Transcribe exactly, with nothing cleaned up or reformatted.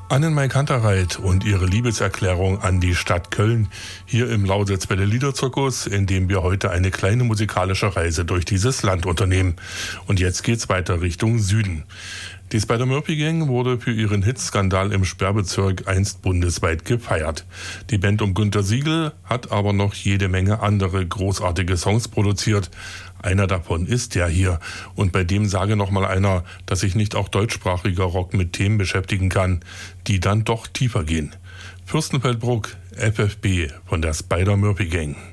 Annenmai Kantereit und ihre Liebeserklärung an die Stadt Köln hier im Lausitzwelle Liederzirkus, in dem wir heute eine kleine musikalische Reise durch dieses Land unternehmen. Und jetzt geht's weiter Richtung Süden. Die Spider-Murphy-Gang wurde für ihren Hitskandal im Sperrbezirk einst bundesweit gefeiert. Die Band um Günter Siegel hat aber noch jede Menge andere großartige Songs produziert. Einer davon ist der hier. Und bei dem sage noch mal einer, dass sich nicht auch deutschsprachiger Rock mit Themen beschäftigen kann, die dann doch tiefer gehen. Fürstenfeldbruck, F F B von der Spider-Murphy-Gang.